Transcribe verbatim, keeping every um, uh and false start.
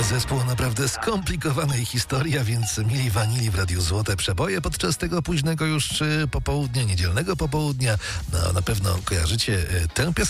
zespół o naprawdę skomplikowanej historii, a więc Mili Vanilli w Radiu Złote Przeboje podczas tego późnego już popołudnia, niedzielnego popołudnia. No, na pewno kojarzycie tę piosenkę.